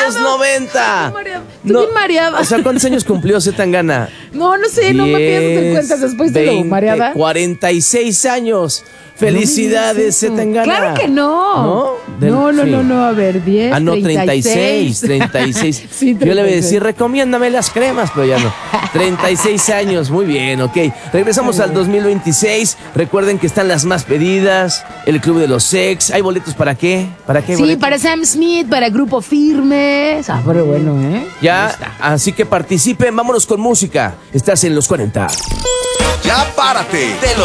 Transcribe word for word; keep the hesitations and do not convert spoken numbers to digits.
los noventa. Mareado. Estoy bien mareada. O sea, ¿cuántos años cumplió Zetangana? No, no sé, no me pidas hacer cuentas después de lo mareada. cuarenta y seis años. Felicidades, no Zetangana. Claro que no. ¿No? Del, no, no, sí. no, no, a ver, diez, Ah, no, treinta y seis, treinta y seis. Sí, Yo le voy a treinta y seis. decir, recomiéndame las cremas, pero ya no. treinta y seis años, muy bien, ok. Regresamos al dos mil veintiséis. Recuerden que están las más pedidas, el Club de los Sex. ¿Hay boletos para qué? ¿Para qué Sí, boletos? para Sam Smith, para Grupo Firme. Ah, pero bueno, ¿eh? Ya, así que participen, vámonos con música. Estás en los cuarenta. Ya párate de los